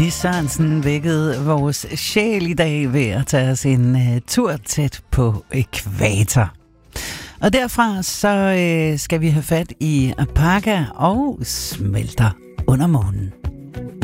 Lis Sørensen vækkede vores sjæl i dag ved at tage os en tur tæt på ækvator. Og derfra så skal vi have fat i Apaka og Smelter under månen.